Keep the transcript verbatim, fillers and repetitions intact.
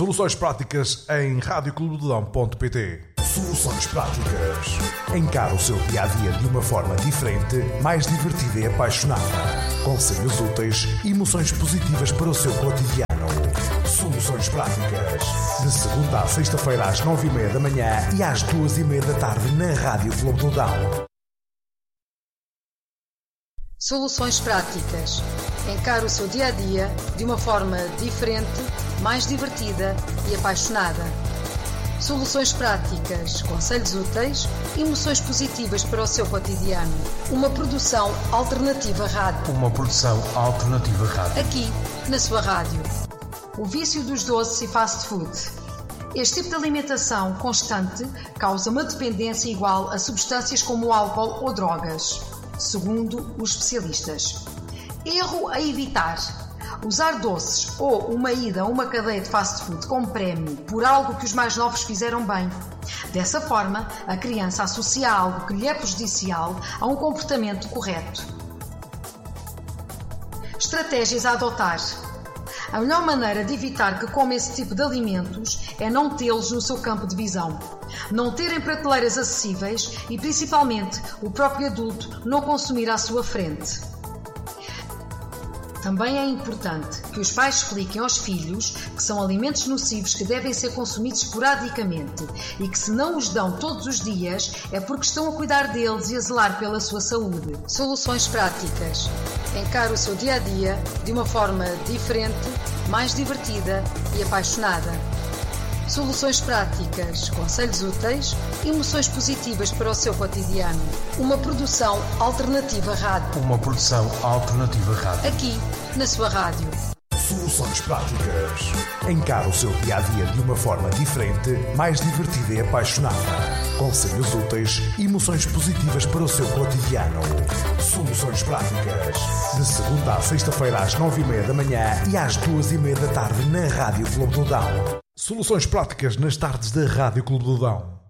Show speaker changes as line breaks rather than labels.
Soluções práticas em rádio clube do dão ponto pt. Soluções práticas. Encare o seu dia-a-dia de uma forma diferente, mais divertida e apaixonada. Conselhos úteis e emoções positivas para o seu cotidiano. Soluções práticas. De segunda à sexta-feira às nove e meia da manhã e às duas e meia da tarde na Rádio Clube do Dão.
Soluções práticas. Encare o seu dia-a-dia de uma forma diferente, mais divertida e apaixonada. Soluções práticas, conselhos úteis e emoções positivas para o seu cotidiano. Uma produção alternativa rádio.
Uma produção alternativa rádio.
Aqui, na sua rádio. O vício dos doces e fast food. Este tipo de alimentação constante causa uma dependência igual a substâncias como álcool ou drogas, segundo os especialistas. Erro a evitar. Usar doces ou uma ida a uma cadeia de fast food como prémio por algo que os mais novos fizeram bem. Dessa forma, a criança associa algo que lhe é prejudicial a um comportamento correto. Estratégias a adotar. A melhor maneira de evitar que coma esse tipo de alimentos é não tê-los no seu campo de visão. Não ter em prateleiras acessíveis e, principalmente, o próprio adulto não consumir à sua frente. Também é importante que os pais expliquem aos filhos que são alimentos nocivos que devem ser consumidos esporadicamente e que se não os dão todos os dias é porque estão a cuidar deles e a zelar pela sua saúde. Soluções práticas. Encare o seu dia-a-dia de uma forma diferente, mais divertida e apaixonada. Soluções práticas, conselhos úteis e emoções positivas para o seu cotidiano. Uma produção alternativa rádio.
Uma produção alternativa rádio.
Aqui, na sua rádio.
Soluções práticas. Encare o seu dia-a-dia de uma forma diferente, mais divertida e apaixonada. Conselhos úteis e emoções positivas para o seu cotidiano. Soluções práticas. De segunda à sexta-feira às nove e meia da manhã e às duas e meia da tarde na Rádio Clube do Dão. Soluções práticas nas tardes da Rádio Clube do Dão.